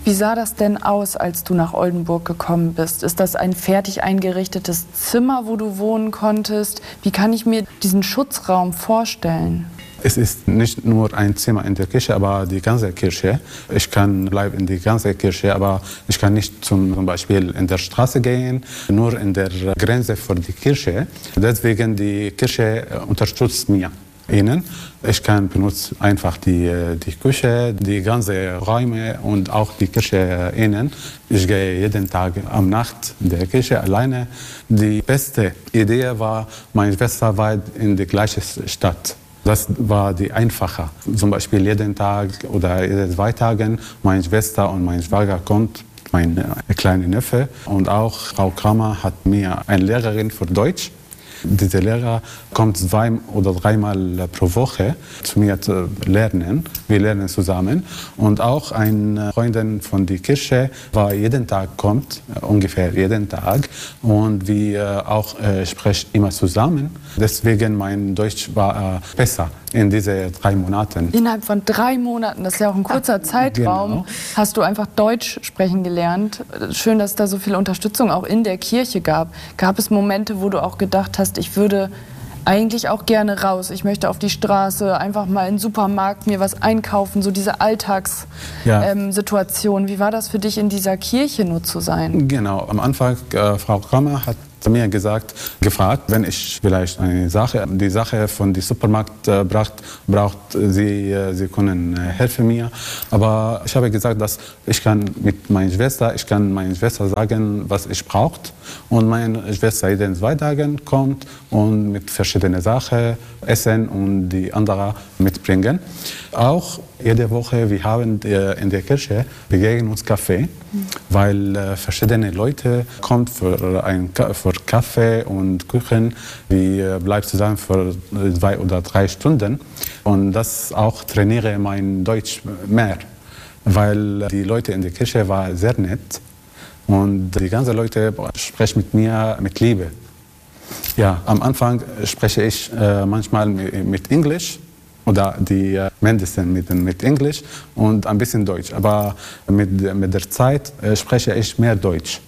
Wie sah das denn aus, als du nach Oldenburg gekommen bist? Ist das ein fertig eingerichtetes Zimmer, wo du wohnen konntest? Wie kann ich mir diesen Schutzraum vorstellen? Es ist nicht nur ein Zimmer in der Kirche, aber die ganze Kirche. Ich kann bleiben in die ganze Kirche, aber ich kann nicht zum Beispiel in der Straße gehen, nur in der Grenze vor die Kirche. Deswegen die Kirche unterstützt mir. Ihnen. Ich kann benutze einfach die Küche, die ganzen Räume und auch die Kirche innen. Ich gehe jeden Tag am Nacht in der Kirche alleine. Die beste Idee war, meine Schwester war in der gleichen Stadt. Das war die einfache. Zum Beispiel jeden Tag oder jede 2 Tage meine Schwester und mein Schwager kommt, mein kleiner Neffe. Und auch Frau Kramer hat mir eine Lehrerin für Deutsch. Diese Lehrer kommt 2 oder 3 Mal pro Woche zu mir zu lernen. Wir lernen zusammen. Und auch eine Freundin von der Kirche war jeden Tag kommt, ungefähr jeden Tag. Und wir auch sprechen immer zusammen. Deswegen mein Deutsch war besser in diesen 3 Monaten. Innerhalb von 3 Monaten, das ist ja auch ein kurzer Zeitraum, genau. Hast du einfach Deutsch sprechen gelernt. Schön, dass es da so viel Unterstützung auch in der Kirche gab. Gab es Momente, wo du auch gedacht hast, ich würde eigentlich auch gerne raus. Ich möchte auf die Straße, einfach mal in den Supermarkt mir was einkaufen, so diese Alltagssituation. Wie war das für dich, in dieser Kirche nur zu sein? Genau, am Anfang, Frau Kramer hat mir gefragt, wenn ich vielleicht die Sache von dem Supermarkt braucht, sie können helfen mir. Aber ich habe gesagt, dass ich kann meiner Schwester sagen, was ich brauche. Und meine Schwester jeden 2 Tagen kommt und mit verschiedenen Sachen essen und die andere mitbringen. Auch jede Woche, wir haben in der Kirche Begegnungskaffee, weil verschiedene Leute kommen für Kaffee und Kuchen. Wir bleiben zusammen für 2 oder 3 Stunden. Und das auch trainiere mein Deutsch mehr, weil die Leute in der Kirche waren sehr nett. Und die ganzen Leute sprechen mit mir mit Liebe. Ja, am Anfang spreche ich manchmal mit Englisch oder die mindestens mit Englisch und ein bisschen Deutsch. Aber mit der Zeit spreche ich mehr Deutsch.